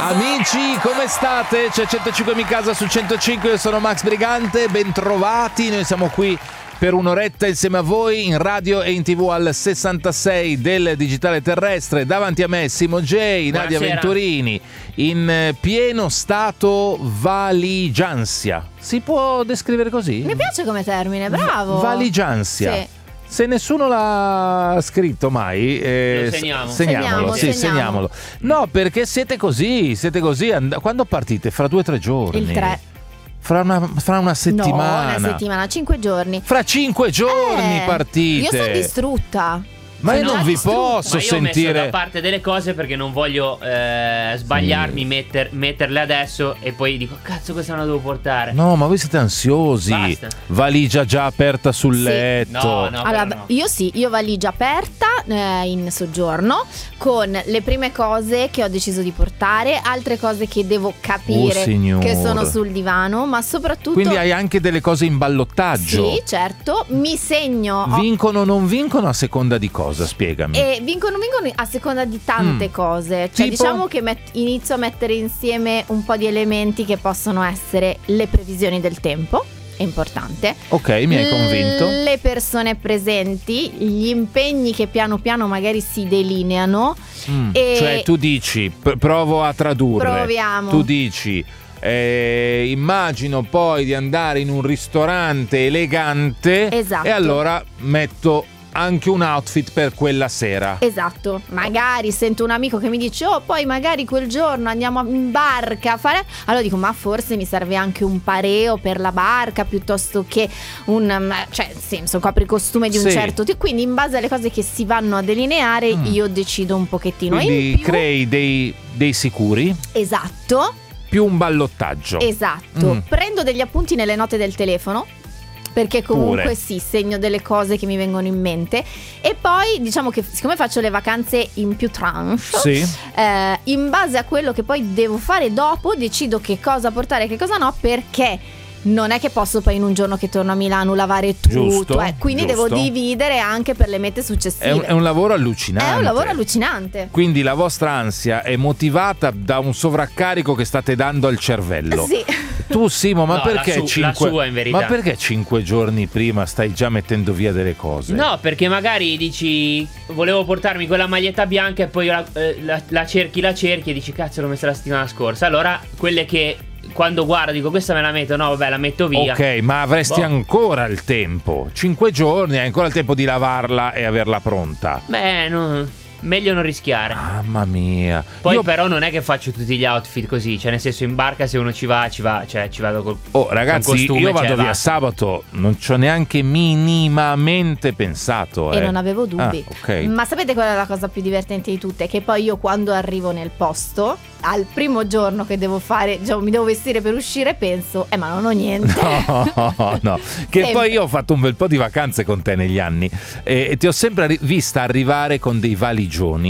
Amici, come state? C'è 105 in casa su 105, io sono Max Brigante, bentrovati, noi siamo qui per un'oretta insieme a voi in radio e in TV al 66 del digitale terrestre. Davanti a me Simo J, Nadia Venturini, in pieno stato valigiansia. Si può descrivere così? Mi piace come termine, bravo. Valigiansia. Sì. Se nessuno l'ha scritto mai, segniamolo. No, perché siete così. Quando partite? Fra 2 o 3 giorni? Il 3. Fra una settimana. No, una settimana, 5 giorni. Fra 5 giorni partite. Io sono distrutta. Ma io non vi posso sentire. Ma io ho messo da parte delle cose perché non voglio sbagliarmi, metterle adesso e poi dico cazzo questa non la devo portare. No, ma voi siete ansiosi. Basta. Valigia già aperta sul letto. No, allora, no. Io valigia aperta in soggiorno con le prime cose che ho deciso di portare, altre cose che devo capire che sono sul divano, ma soprattutto quindi hai anche delle cose in ballottaggio. Sì, certo, mi segno. Vincono o non vincono a seconda di cosa? Spiegami. Vincono a seconda di tante cose. Cioè, tipo? diciamo che inizio a mettere insieme un po' di elementi che possono essere le previsioni del tempo. È importante. Ok, mi hai convinto. Le persone presenti, gli impegni che piano piano magari si delineano. Cioè tu dici, provo a tradurre. Proviamo. Tu dici immagino poi di andare in un ristorante elegante. Esatto. E allora metto anche un outfit per quella sera. Esatto, magari sento un amico che mi dice poi magari quel giorno andiamo in barca a fare, allora dico ma forse mi serve anche un pareo per la barca piuttosto che un copricostume di un certo tipo, quindi in base alle cose che si vanno a delineare io decido un pochettino. Quindi in più, crei dei sicuri. Esatto. Più un ballottaggio. Esatto. Prendo degli appunti nelle note del telefono, perché comunque segno delle cose che mi vengono in mente. E poi diciamo che siccome faccio le vacanze in più tranche, in base a quello che poi devo fare dopo decido che cosa portare e che cosa no, perché non è che posso poi in un giorno che torno a Milano lavare tutto, quindi devo dividere anche per le mete successive. È un lavoro allucinante. Quindi la vostra ansia è motivata da un sovraccarico che state dando al cervello. Sì. Tu Simo, ma perché la sua in verità. Ma perché 5 giorni prima stai già mettendo via delle cose? No, perché magari dici volevo portarmi quella maglietta bianca e poi la cerchi e dici cazzo l'ho messa la settimana scorsa. Allora quelle che quando guardo dico questa me la metto, no vabbè la metto via. Ok, ma avresti ancora il tempo. 5 giorni hai ancora il tempo di lavarla e averla pronta. Beh, no. Meglio non rischiare. Mamma mia. Poi però non è che faccio tutti gli outfit così. Cioè nel senso in barca se uno ci va. Cioè ci vado col ragazzi costume, io vado via sabato. Non ci ho neanche minimamente pensato. E non avevo dubbi. Okay. Ma sapete qual è la cosa più divertente di tutte? Che poi io quando arrivo nel posto, al primo giorno che devo fare, mi devo vestire per uscire, penso ma non ho niente. No. Che poi io ho fatto un bel po' di vacanze con te negli anni e ti ho sempre vista arrivare con dei valigioni,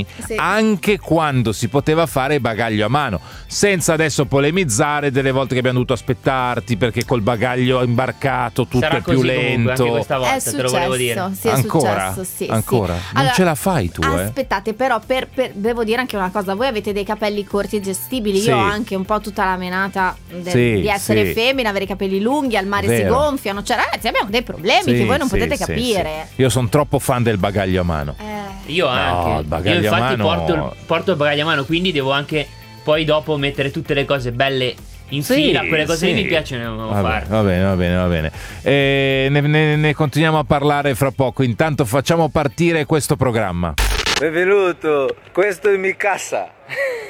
anche quando si poteva fare bagaglio a mano, senza adesso polemizzare delle volte che abbiamo dovuto aspettarti perché col bagaglio imbarcato tutto sarà è più lento. Anche questa volta, è successo, te lo volevo dire. Sì, è ancora? successo, ancora? Sì. Non allora, ce la fai tu, Aspettate, però devo dire anche una cosa, voi avete dei capelli corti e gestibili, io ho anche un po' tutta la menata di essere femmina, avere i capelli lunghi, al mare si gonfiano, cioè ragazzi abbiamo dei problemi che voi non potete capire. Io sono troppo fan del bagaglio a mano. Io anche. Io infatti porto il bagaglio a mano, quindi devo anche poi dopo mettere tutte le cose belle in fila, quelle cose lì mi piacciono fare. Va bene. Ne continuiamo a parlare fra poco. Intanto facciamo partire questo programma. Benvenuto, questo è mi casa.